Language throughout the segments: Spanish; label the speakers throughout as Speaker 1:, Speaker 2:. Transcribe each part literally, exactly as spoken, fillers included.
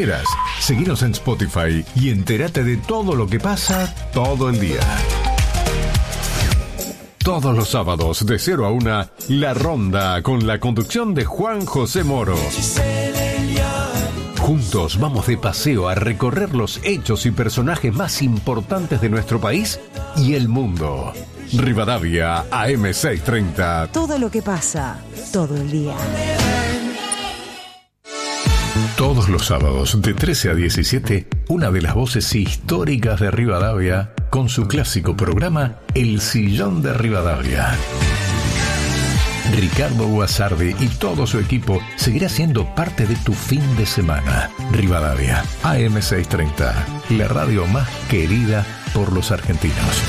Speaker 1: Seguinos en Spotify y entérate de todo lo que pasa todo el día. Todos los sábados de cero a una, La Ronda, con la conducción de Juan José Moro. Juntos vamos de paseo a recorrer los hechos y personajes más importantes de nuestro país y el mundo. Rivadavia, A M seiscientos treinta.
Speaker 2: Todo lo que pasa, todo el día.
Speaker 1: Todos los sábados de trece a diecisiete, una de las voces históricas de Rivadavia con su clásico programa El Sillón de Rivadavia. Ricardo Guasardi y todo su equipo seguirá siendo parte de tu fin de semana. Rivadavia, A M seiscientos treinta, la radio más querida por los argentinos.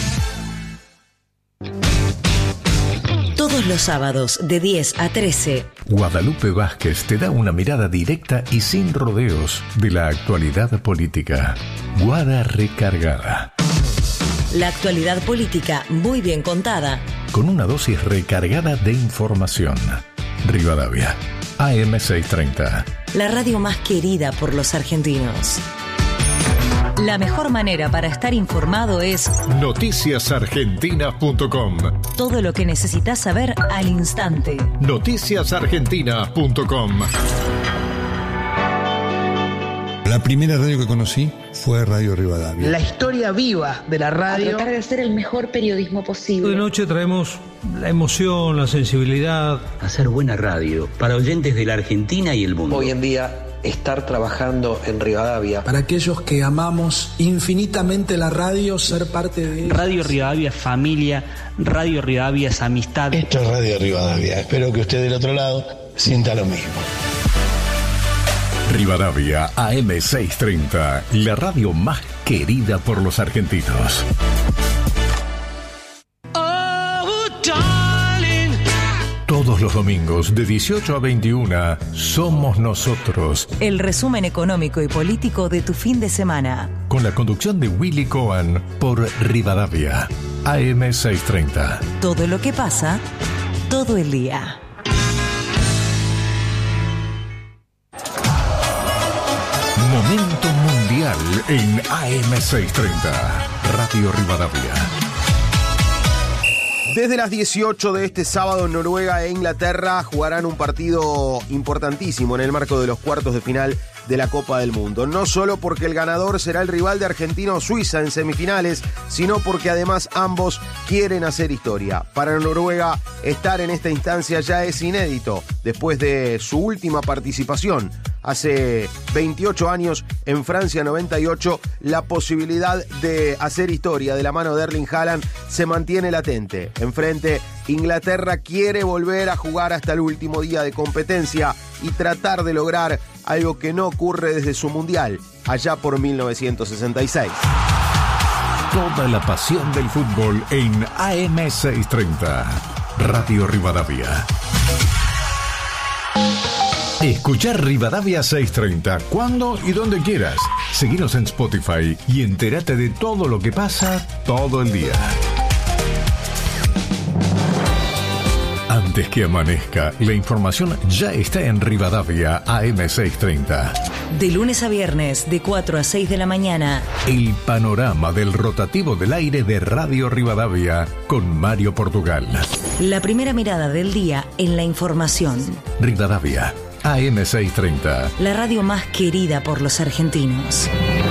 Speaker 2: Todos los sábados de diez a trece,
Speaker 1: Guadalupe Vázquez te da una mirada directa y sin rodeos de la actualidad política. Guada Recargada.
Speaker 2: La actualidad política muy bien contada,
Speaker 1: con una dosis recargada de información. Rivadavia, A M seiscientos treinta.
Speaker 2: La radio más querida por los argentinos. La mejor manera para estar informado es
Speaker 1: noticias argentinas punto com.
Speaker 2: Todo lo que necesitas saber al instante.
Speaker 1: noticias argentinas punto com.
Speaker 3: La primera radio que conocí fue Radio Rivadavia.
Speaker 4: La historia viva de la radio.
Speaker 5: A tratar de hacer el mejor periodismo posible.
Speaker 6: De noche traemos la emoción, la sensibilidad.
Speaker 7: Hacer buena radio para oyentes de la Argentina y el mundo.
Speaker 8: Hoy en día, estar trabajando en Rivadavia.
Speaker 9: Para aquellos que amamos infinitamente la radio, ser parte de ella.
Speaker 10: Radio Rivadavia es familia, Radio Rivadavia es amistad.
Speaker 11: Esto es Radio Rivadavia. Espero que usted del otro lado sienta lo mismo.
Speaker 1: Rivadavia, A M seiscientos treinta, la radio más querida por los argentinos. Todos los domingos de dieciocho a veintiuna, Somos Nosotros.
Speaker 2: El resumen económico y político de tu fin de semana.
Speaker 1: Con la conducción de Willy Cohen por Rivadavia, A M seiscientos treinta.
Speaker 2: Todo lo que pasa, todo el día.
Speaker 1: Momento mundial en A M seiscientos treinta, Radio Rivadavia.
Speaker 12: Desde las dieciocho de este sábado, Noruega e Inglaterra jugarán un partido importantísimo en el marco de los cuartos de final de la Copa del Mundo. No solo porque el ganador será el rival de Argentina o Suiza en semifinales, sino porque además ambos quieren hacer historia. Para Noruega, estar en esta instancia ya es inédito, después de su última participación. Hace veintiocho años, en Francia noventa y ocho, la posibilidad de hacer historia de la mano de Erling Haaland se mantiene latente. Enfrente, Inglaterra quiere volver a jugar hasta el último día de competencia y tratar de lograr algo que no ocurre desde su Mundial, allá por mil novecientos sesenta y seis.
Speaker 1: Toda la pasión del fútbol en A M seiscientos treinta, Radio Rivadavia. Escuchar Rivadavia seiscientos treinta cuando y donde quieras. Seguinos en Spotify y entérate de todo lo que pasa todo el día. Antes que amanezca, la información ya está en Rivadavia A M seiscientos treinta.
Speaker 2: De lunes a viernes, de cuatro a seis de la mañana.
Speaker 1: El panorama del rotativo del aire de Radio Rivadavia con Mario Portugal.
Speaker 2: La primera mirada del día en la información.
Speaker 1: Rivadavia A M seiscientos treinta.
Speaker 2: La radio más querida por los argentinos.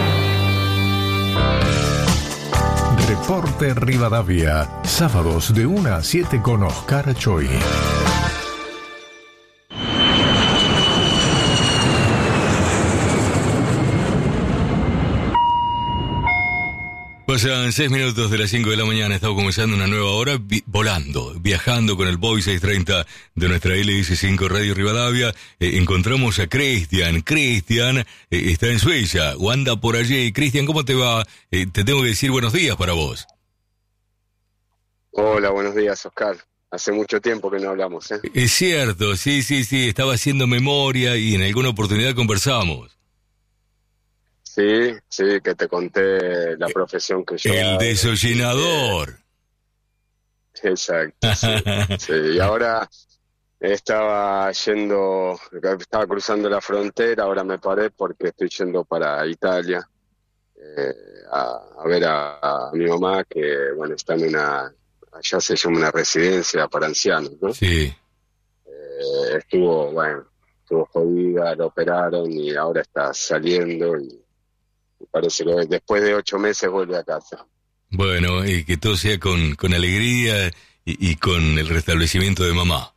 Speaker 1: Reporte Rivadavia, sábados de una a siete con Oscar Choi.
Speaker 13: Pasan seis minutos de las cinco de la mañana, estamos comenzando una nueva hora vi- volando, viajando con el Boeing seiscientos treinta de nuestra L S cinco Radio Rivadavia. Eh, encontramos a Cristian. Cristian eh, está en Suecia o anda por allí. Cristian, ¿cómo te va? Eh, te tengo que decir buenos días para vos.
Speaker 14: Hola, buenos días, Oscar. Hace mucho tiempo que no hablamos, ¿eh?
Speaker 13: Es cierto, sí, sí, sí, estaba haciendo memoria y en alguna oportunidad conversamos.
Speaker 14: Sí, sí, que te conté la profesión que yo...
Speaker 13: El desollinador.
Speaker 14: Exacto, sí, sí. Y ahora, Estaba yendo, estaba cruzando la frontera, ahora me paré porque estoy yendo para Italia eh, a, a ver a, a mi mamá, que bueno, está en una, allá se llama una residencia para ancianos, ¿no?
Speaker 13: Sí.
Speaker 14: Eh, estuvo, bueno, estuvo jodida, la operaron y ahora está saliendo y parece que después de ocho meses vuelve a casa.
Speaker 13: Bueno, y que todo sea con, con alegría y, y con el restablecimiento de mamá.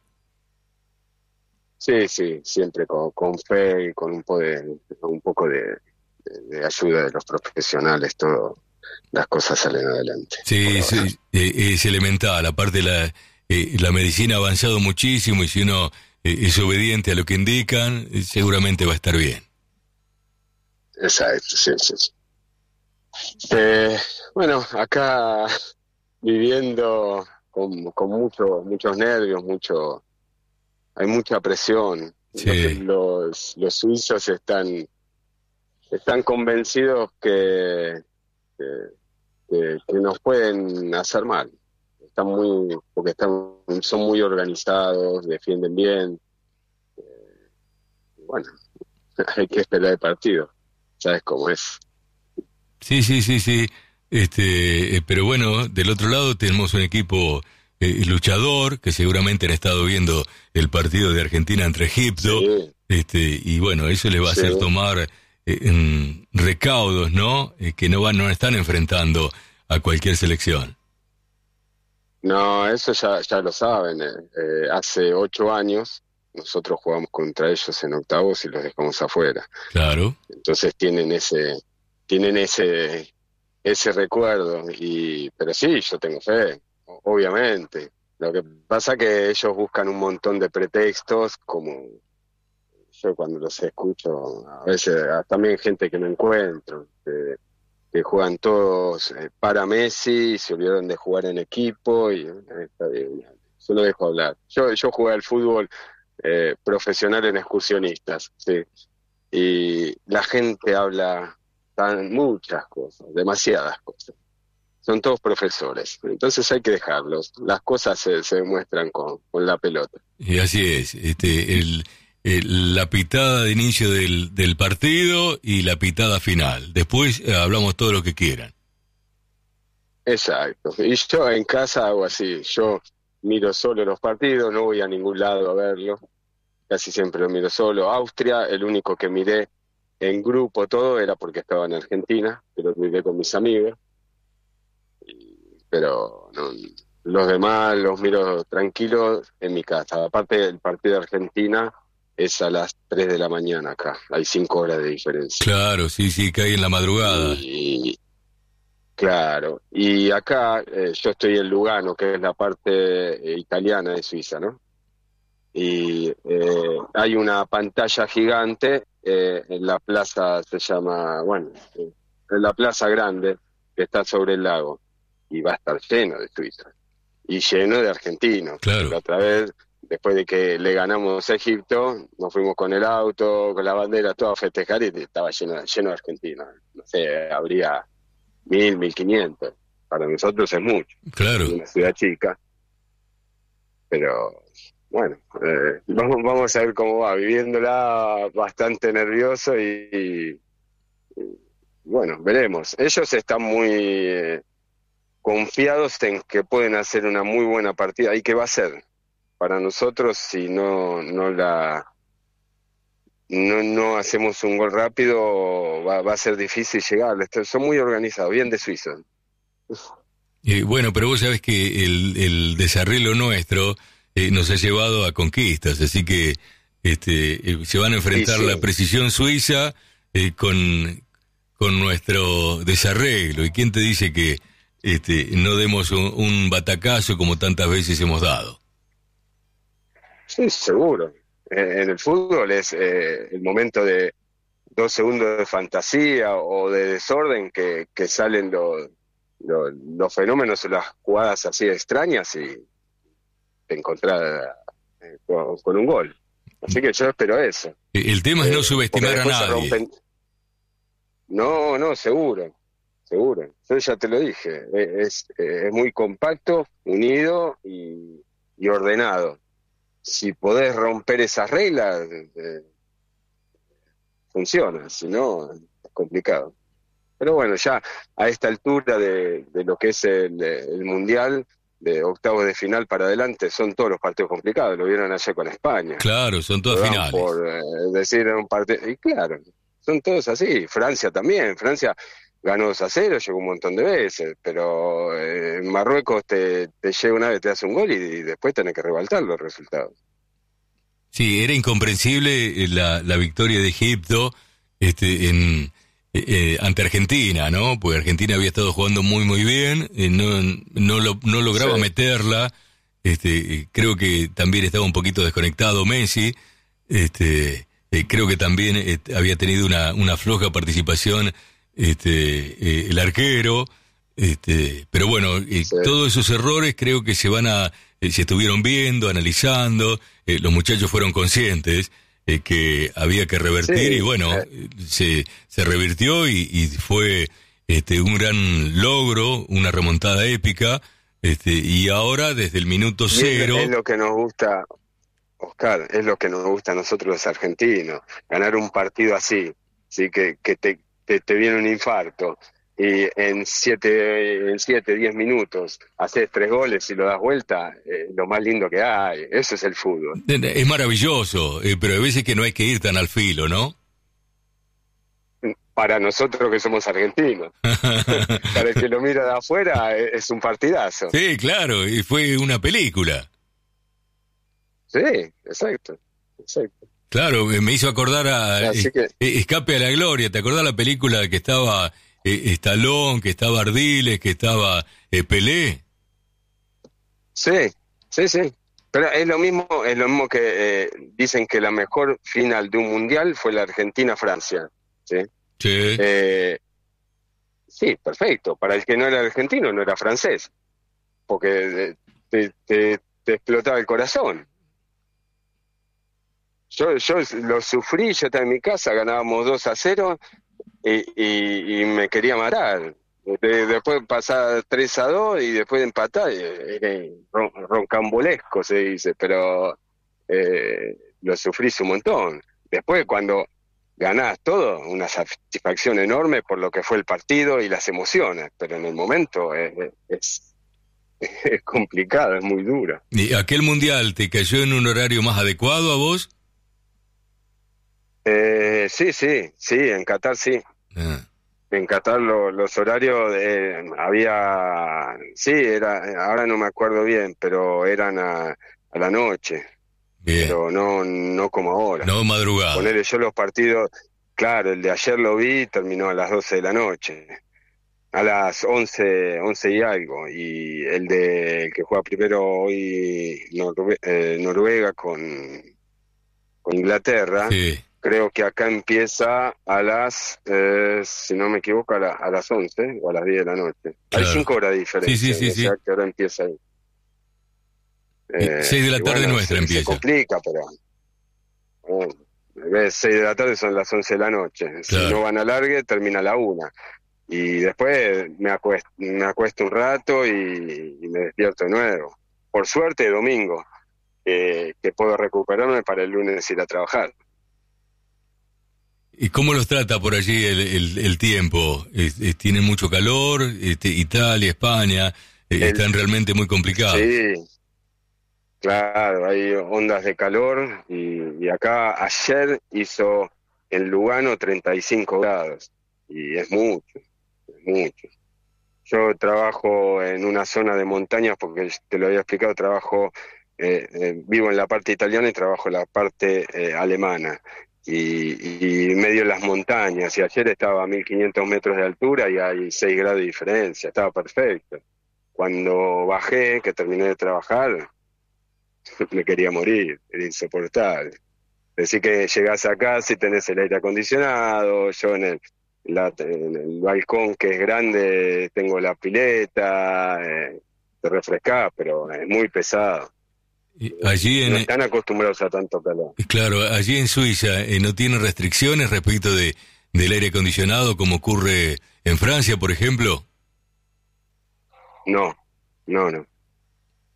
Speaker 14: Sí, sí, siempre con, con fe y con un, po de, un poco de, de, de ayuda de los profesionales, todo, las cosas salen adelante.
Speaker 13: Sí, sí, es elemental. Aparte la, eh, la medicina ha avanzado muchísimo y si uno eh, es obediente a lo que indican, eh, seguramente va a estar bien.
Speaker 14: Exacto, sí, sí. sí. Eh, bueno, acá viviendo con, con mucho, muchos nervios, mucho... Hay mucha presión.
Speaker 13: Sí.
Speaker 14: Los, los suizos están están convencidos que, que, que, que nos pueden hacer mal. Están muy, porque están, son muy organizados, defienden bien. Eh, bueno, hay que esperar el partido. ¿Sabes cómo es?
Speaker 13: Sí, sí, sí, sí. Este, eh, pero bueno, del otro lado tenemos un equipo Eh, luchador, que seguramente han estado viendo el partido de Argentina entre Egipto, sí. este, y bueno, eso les va a sí. hacer tomar eh, en recaudos, ¿no? Eh, que no van, no están enfrentando a cualquier selección.
Speaker 14: No, eso ya, ya lo saben. Eh, eh, hace ocho años nosotros jugamos contra ellos en octavos y los dejamos afuera.
Speaker 13: Claro.
Speaker 14: Entonces tienen ese, tienen ese, ese recuerdo. Y, pero sí, yo tengo fe. Obviamente. Lo que pasa que ellos buscan un montón de pretextos, como yo cuando los escucho, a veces también gente que no encuentro, que, que juegan todos eh, para Messi y se olvidaron de jugar en equipo y eh, está bien, yo lo dejo hablar. Yo, yo jugué al fútbol eh, profesional en excursionistas, sí, y la gente habla tan muchas cosas, demasiadas cosas. Son todos profesores, entonces hay que dejarlos. Las cosas se, se demuestran con, con la pelota.
Speaker 13: Y así es, este, el, el, la pitada de inicio del, del partido y la pitada final. Después eh, hablamos todo lo que quieran.
Speaker 14: Exacto. Y yo en casa hago así, yo miro solo los partidos, no voy a ningún lado a verlo. Casi siempre lo miro solo. Austria, el único que miré en grupo todo era porque estaba en Argentina, que lo miré con mis amigos. Pero no, los demás los miro tranquilos en mi casa. Aparte, el partido de Argentina es a las tres de la mañana acá. Hay cinco horas de diferencia.
Speaker 13: Claro, sí, sí, que hay en la madrugada.
Speaker 14: Y, claro. Y acá eh, yo estoy en Lugano, que es la parte eh, italiana de Suiza, ¿no? Y eh, hay una pantalla gigante eh, en la plaza, se llama, bueno, eh, en la plaza grande, que está sobre el lago. Y va a estar lleno de suizos y lleno de argentinos.
Speaker 13: Claro.
Speaker 14: La otra vez, después de que le ganamos a Egipto, nos fuimos con el auto, con la bandera, todo a festejar y estaba lleno, lleno de argentinos. No sé, habría mil, mil quinientos. Para nosotros es mucho.
Speaker 13: Claro.
Speaker 14: Es una ciudad chica. Pero, bueno, eh, vamos, vamos a ver cómo va. Viviéndola bastante nervioso y, y, y bueno, veremos. Ellos están muy... Eh, confiados en que pueden hacer una muy buena partida. ¿Y qué va a ser? Para nosotros, si no no la no, no hacemos un gol rápido, va, va a ser difícil llegar. Son muy organizados, bien de suizos.
Speaker 13: Eh, bueno, pero vos sabés que el, el desarrollo nuestro eh, nos ha llevado a conquistas, así que este eh, se van a enfrentar sí, sí. la precisión suiza eh, con, con nuestro desarreglo. ¿Y quién te dice que Este, no demos un, un batacazo como tantas veces hemos dado?
Speaker 14: Sí, seguro. En el fútbol es eh, el momento de dos segundos de fantasía o de desorden que, que salen los, los, los fenómenos o las jugadas así extrañas y te encontrás eh, con, con un gol. Así que yo espero eso.
Speaker 13: El tema es no
Speaker 14: eh,
Speaker 13: subestimar a nadie.
Speaker 14: Rompen... No, no, seguro. Seguro, yo ya te lo dije, es, es muy compacto, unido y, y ordenado. si podés romper esas reglas, eh, funciona, si no, es complicado. Pero bueno, ya a esta altura de, de lo que es el, el Mundial, de octavos de final para adelante, son todos los partidos complicados, lo vieron ayer con España.
Speaker 13: Claro, son todas finales.
Speaker 14: Por eh, decir un partido, y claro, son todos así. Francia también, Francia ganó dos a cero, llegó un montón de veces, pero eh, en Marruecos te, te llega una vez, te hace un gol y, y después tenés que rebaltar los resultados.
Speaker 13: Sí, era incomprensible la, la victoria de Egipto este, en, eh, ante Argentina, ¿no? Porque Argentina había estado jugando muy, muy bien, eh, no, no, lo, no lograba sí. meterla, este, creo que también estaba un poquito desconectado Messi, este, eh, creo que también eh, había tenido una, una floja participación este, eh, el arquero, este, pero bueno, eh, sí. todos esos errores creo que se van a, eh, se estuvieron viendo, analizando, eh, los muchachos fueron conscientes eh, que había que revertir sí. y bueno, eh. se, se revirtió y, y fue este, un gran logro, una remontada épica, este, y ahora desde el minuto cero...
Speaker 14: Es lo que nos gusta, Oscar, es lo que nos gusta a nosotros los argentinos, ganar un partido así, sí que, que te Te, te viene un infarto y en siete, en siete, diez minutos haces tres goles y lo das vuelta, eh, lo más lindo que hay, eso es el fútbol.
Speaker 13: Es maravilloso, eh, pero hay veces que no hay que ir tan al filo, ¿no?
Speaker 14: Para nosotros que somos argentinos. Para el que lo mira de afuera es un partidazo.
Speaker 13: Sí, claro, y fue una película.
Speaker 14: Sí, exacto, exacto.
Speaker 13: Claro, me hizo acordar a eh,
Speaker 14: que...
Speaker 13: Escape a la Gloria. ¿Te acordás la película que estaba eh, Stallone, que estaba Ardiles, que estaba eh, Pelé?
Speaker 14: Sí, sí, sí. Pero es lo mismo, es lo mismo que eh, dicen que la mejor final de un mundial fue la Argentina-Francia. Sí.
Speaker 13: Sí.
Speaker 14: Eh, sí, perfecto. Para el que no era argentino, no era francés, porque te, te, te explotaba el corazón. Yo, yo lo sufrí, yo estaba en mi casa, ganábamos dos a cero y, y, y me quería matar. De, después pasar tres a dos y después empatar, eh, ron, roncambolesco se dice, pero eh, lo sufrí un montón. Después cuando ganás todo, una satisfacción enorme por lo que fue el partido y las emociones, pero en el momento es, es, es complicado, es muy duro.
Speaker 13: ¿Y aquel mundial te cayó en un horario más adecuado a vos?
Speaker 14: Eh, sí, sí, sí, en Qatar sí. Ah. En Qatar lo, los horarios eh, había, sí, era, ahora no me acuerdo bien, pero eran a, a la noche.
Speaker 13: Bien.
Speaker 14: Pero no, no como ahora.
Speaker 13: No madrugada.
Speaker 14: Ponerle yo los partidos, claro, el de ayer lo vi, terminó a las doce de la noche, a las once, once y algo, y el de el que juega primero hoy Norue- eh, Noruega con, con Inglaterra.
Speaker 13: Sí.
Speaker 14: Creo que acá empieza a las, eh, si no me equivoco, a, la, a las once o a las diez de la noche. Claro. Hay cinco horas de diferencia.
Speaker 13: Sí, sí, sí.
Speaker 14: O sea,
Speaker 13: sí.
Speaker 14: que ahora empieza ahí.
Speaker 13: Eh, seis de la tarde bueno, nuestra
Speaker 14: se,
Speaker 13: empieza.
Speaker 14: Se complica, pero... Bueno, seis de la tarde son las once de la noche. Claro. Si no van a largue, termina a la una. Y después me acuesto, me acuesto un rato y, y me despierto de nuevo. Por suerte, domingo, eh, que puedo recuperarme para el lunes ir a trabajar.
Speaker 13: ¿Y cómo los trata por allí el, el, el tiempo? ¿Es, es, ¿Tienen mucho calor? Este, Italia, España, eh, el, están realmente muy complicados.
Speaker 14: Sí, claro, hay ondas de calor y, y acá ayer hizo en Lugano treinta y cinco grados y es mucho, es mucho. Yo trabajo en una zona de montañas porque te lo había explicado, trabajo, eh, eh, vivo en la parte italiana y trabajo en la parte eh, alemana. Y, y medio en las montañas, y ayer estaba a mil quinientos metros de altura y hay seis grados de diferencia, estaba perfecto. Cuando bajé, que terminé de trabajar, me quería morir, era insoportable. Así que llegás acá si tenés el aire acondicionado, yo en el, la, en el balcón que es grande tengo la pileta, eh, te refrescás, pero es muy pesado.
Speaker 13: Allí en,
Speaker 14: no están acostumbrados a tanto calor.
Speaker 13: Claro, allí en Suiza eh, no tienen restricciones respecto de del aire acondicionado como ocurre en Francia, por ejemplo.
Speaker 14: No, no, no.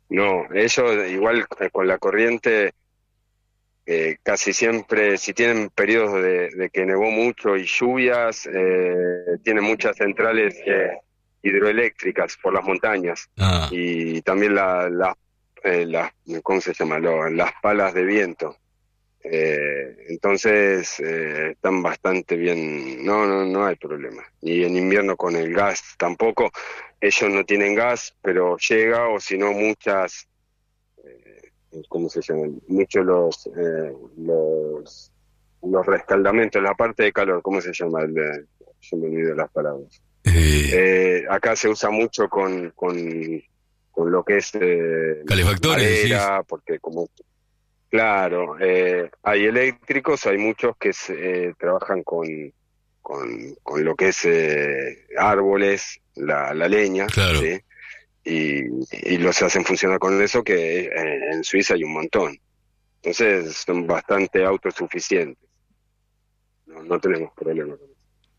Speaker 14: No, ellos igual con la corriente, eh, casi siempre, si tienen periodos de, de que nevó mucho y lluvias, eh, tienen muchas centrales eh, hidroeléctricas por las montañas. Ah. Y también la, la, eh, la, ¿cómo se llama? Lo, las palas de viento. Eh, entonces eh, están bastante bien, no, no, no hay problema. Y en invierno con el gas tampoco, ellos no tienen gas, pero llega, o si no muchas, eh, ¿cómo se llaman? Muchos los, eh, los, los rescaldamentos, la parte de calor, ¿cómo se llama? El de, yo me olvido las palabras. Eh. Eh, acá se usa mucho con, con, con lo que es eh,
Speaker 13: calefactores,
Speaker 14: madera, ¿sí? Porque como claro, eh, hay eléctricos, hay muchos que se, eh, trabajan con, con, con lo que es eh, árboles, la, la leña,
Speaker 13: claro.
Speaker 14: ¿sí? y, y los hacen funcionar con eso, que eh, en Suiza hay un montón. Entonces son bastante autosuficientes. No, no tenemos problema con eso.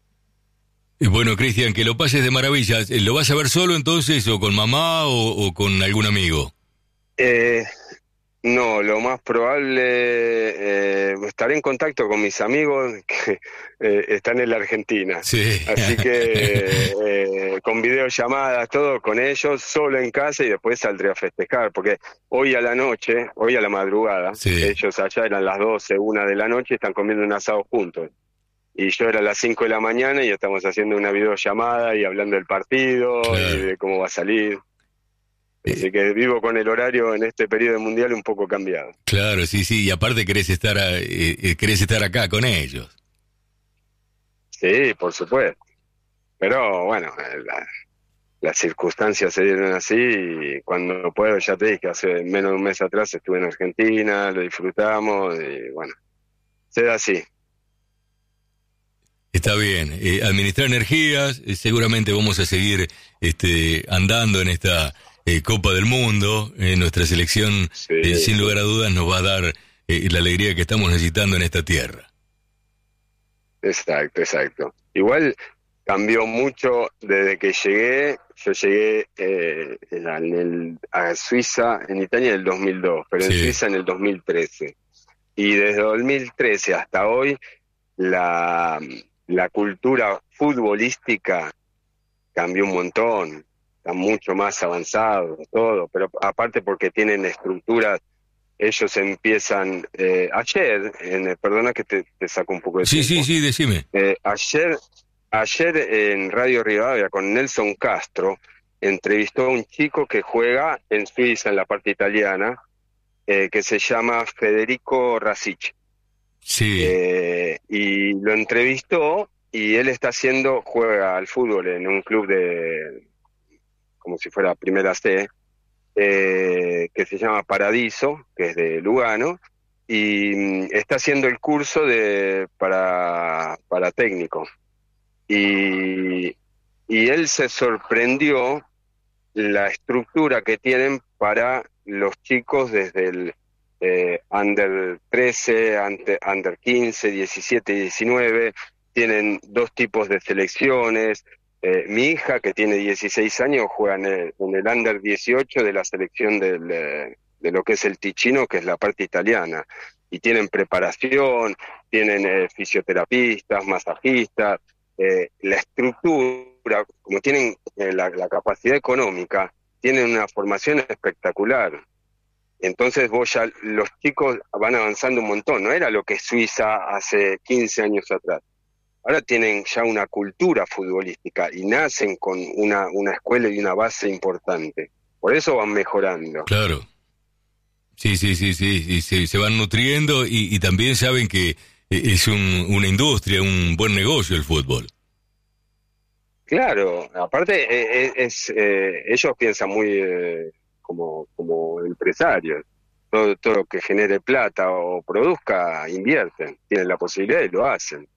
Speaker 13: Y bueno, Cristian, que lo pases de maravilla. ¿Lo vas a ver solo entonces, o con mamá, o, o con algún amigo?
Speaker 14: Eh... No, lo más probable, eh, estaré en contacto con mis amigos que eh, están en la Argentina.
Speaker 13: Sí.
Speaker 14: Así que eh, con videollamadas, todo con ellos, solo en casa, y después saldré a festejar, porque hoy a la noche, hoy a la madrugada,
Speaker 13: sí.
Speaker 14: Ellos allá eran las doce, una de la noche, están comiendo un asado juntos. Y yo era a las cinco de la mañana y estamos haciendo una videollamada y hablando del partido, claro. Y de cómo va a salir. Así que vivo con el horario en este periodo mundial un poco cambiado.
Speaker 13: Claro, sí, sí, y aparte querés estar, a, eh, querés estar acá con ellos.
Speaker 14: Sí, por supuesto. Pero bueno, la, las circunstancias se dieron así, y cuando puedo, ya te dije, hace menos de un mes atrás estuve en Argentina, lo disfrutamos y bueno, se da así.
Speaker 13: Está bien, eh, administrar energías, eh, seguramente vamos a seguir este, andando en esta... Eh, Copa del Mundo, eh, nuestra selección, sí. eh, sin lugar a dudas, nos va a dar eh, la alegría que estamos necesitando en esta tierra.
Speaker 14: Exacto, exacto. Igual cambió mucho desde que llegué. Yo llegué eh, en el, a Suiza, en Italia, en el dos mil dos, pero sí. En Suiza en el dos mil trece. Y desde dos mil trece hasta hoy, la, la cultura futbolística cambió un montón. Están mucho más avanzados, todo, pero aparte porque tienen estructuras, ellos empiezan, eh, ayer, en, perdona que te, te saco un poco de
Speaker 13: Sí,
Speaker 14: tiempo.
Speaker 13: sí, sí, decime.
Speaker 14: Eh, ayer, ayer en Radio Rivadavia con Nelson Castro, entrevistó a un chico que juega en Suiza, en la parte italiana, eh, que se llama Federico Rasic.
Speaker 13: Sí.
Speaker 14: Eh, y lo entrevistó, y él está haciendo, juega al fútbol en un club de... como si fuera Primera C, eh, que se llama Paradiso, que es de Lugano, y mm, está haciendo el curso de para, para técnico. Y, y él se sorprendió la estructura que tienen para los chicos desde el eh, under trece, under, under quince, diecisiete y diecinueve, tienen dos tipos de selecciones. Eh, mi hija, que tiene dieciséis años, juega en el, en el under dieciocho de la selección del, eh, de lo que es el Ticino, que es la parte italiana. Y tienen preparación, tienen eh, fisioterapistas, masajistas, eh, la estructura, como tienen eh, la, la capacidad económica, tienen una formación espectacular. Entonces vos ya, los chicos van avanzando un montón, no era lo que Suiza hace quince años atrás. Ahora tienen ya una cultura futbolística y nacen con una, una escuela y una base importante. Por eso van mejorando.
Speaker 13: Claro. Sí, sí, sí, sí. Y se, se van nutriendo y, y también saben que es un, una industria, un buen negocio el fútbol.
Speaker 14: Claro. Aparte, es, es eh, ellos piensan muy eh, como, como empresarios. Todo, todo lo que genere plata o produzca, invierten. Tienen la posibilidad y lo hacen.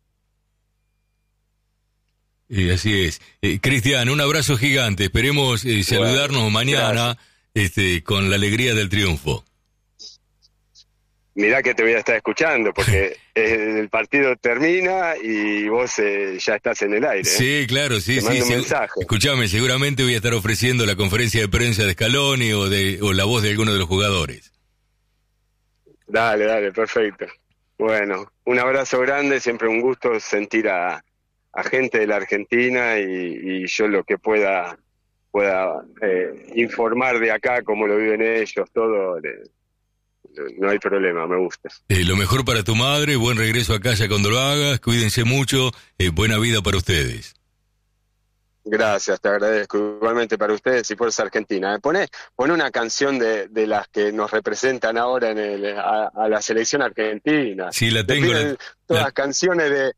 Speaker 13: Y así es. Eh, Cristian, un abrazo gigante. Esperemos eh, saludarnos bueno, mañana este, con la alegría del triunfo.
Speaker 14: mirá que te voy a estar escuchando, porque el partido termina y vos eh, ya estás en el aire.
Speaker 13: Sí, claro, sí,
Speaker 14: te
Speaker 13: sí.
Speaker 14: mando un
Speaker 13: sí.
Speaker 14: mensaje.
Speaker 13: Escuchame, seguramente voy a estar ofreciendo la conferencia de prensa de Scaloni o, de, o la voz de alguno de los jugadores.
Speaker 14: Dale, dale, perfecto. Bueno, un abrazo grande, siempre un gusto sentir a, a gente de la Argentina y, y yo lo que pueda, pueda eh, informar de acá, cómo lo viven ellos, todo... De, no hay problema, me gusta.
Speaker 13: Eh, lo mejor para tu madre, buen regreso a casa cuando lo hagas, cuídense mucho, eh, buena vida para ustedes.
Speaker 14: Gracias, te agradezco. Igualmente para ustedes y Fuerza Argentina. Poné, poné una canción de, de las que nos representan ahora en el, a, a la selección argentina.
Speaker 13: Sí, la tengo. La,
Speaker 14: todas
Speaker 13: la...
Speaker 14: canciones de...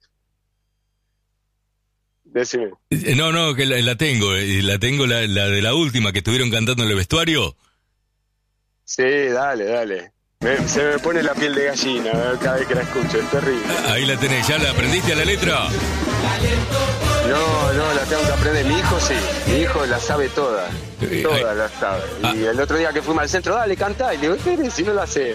Speaker 14: Decime.
Speaker 13: Eh, no, no, que la, la tengo, eh, la tengo la, la de la última que estuvieron cantando en el vestuario.
Speaker 14: Sí, dale, dale. Me, se me pone la piel de gallina cada vez que la escucho, es terrible.
Speaker 13: Ahí la tenés, ¿ya la aprendiste a la letra?
Speaker 14: No, no, la tengo que aprender. Mi hijo sí, mi hijo la sabe toda,
Speaker 13: Eh,
Speaker 14: toda
Speaker 13: ay.
Speaker 14: la sabe.
Speaker 13: Ah.
Speaker 14: Y el otro día que fuimos al centro, dale, cantá. Y le digo, ¿qué si no la sé?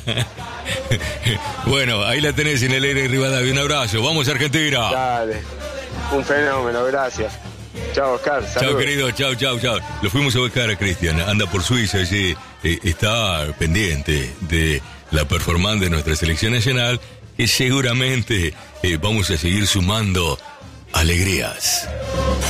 Speaker 13: Bueno, ahí la tenés en el aire de Rivadavia. Un abrazo, vamos Argentina.
Speaker 14: Dale, un fenómeno, gracias. Chao, Oscar, saludos.
Speaker 13: Chao, querido, chao, chao, chao. Lo fuimos a buscar a Cristian, anda por Suiza allí, eh, está pendiente de la performance de nuestra selección nacional, que seguramente eh, vamos a seguir sumando alegrías.